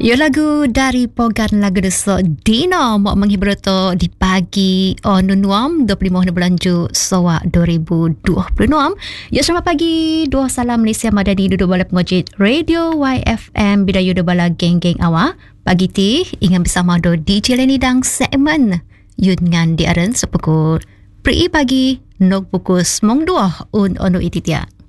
Ya lagu dari Pogan lagu desa Dino mau menghibur to di pagi nunuam 25 bulan Ju Sawak 2026. Ya selamat pagi, dua salam Malaysia Madani duduk bala pengojit Radio YFM bida yuda bala geng-geng awak. Pagi ti ingat bersama do DJ Leni dang segmen yud ngan di aren sepukul. Pri pagi nok pukul 2 onu ititia.